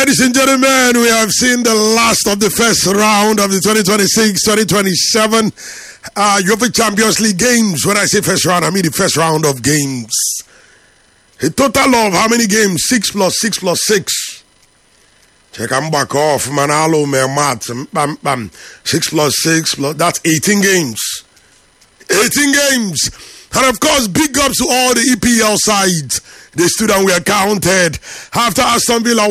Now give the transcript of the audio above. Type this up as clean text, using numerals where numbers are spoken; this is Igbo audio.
Ladies and gentlemen, we have seen the last of the first round of the 2026-2027 UEFA Champions League games. When I say first round, I mean the first round of games. A total of how many games? 6 plus 6 plus 6. Check I'm back off. Manalo, me maths. 6 plus 6 plus, that's 18 games. 18 games. And of course, big ups to all the EPL sides. They stood and were counted. After Aston Villa